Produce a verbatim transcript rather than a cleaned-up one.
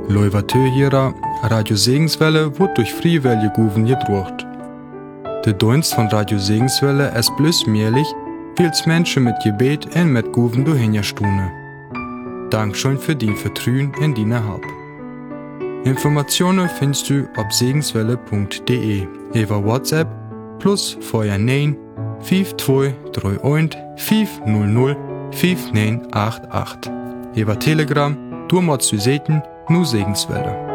Leuvatö hierer, Radio Segenswelle wird durch Friewelle Guven gedruckt. Der Dienst von Radio Segenswelle ist bloß möglich, weil es Menschen mit Gebet und mit Guven durchhinterstune. Dankeschön für dein Vertrauen in deine Hab. Informationen findest du auf segenswelle punkt de über WhatsApp plus Feuer neun fünf zwei drei eins fünf null null fünf neun acht acht. Über Telegram, du machst du Seiten, nur Segenswelle.